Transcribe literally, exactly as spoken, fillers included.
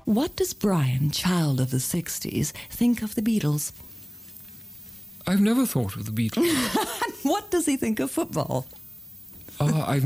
What does Brian, child of the sixties, think of the Beatles? I've never thought of the Beatles. What does he think of football? Oh, I've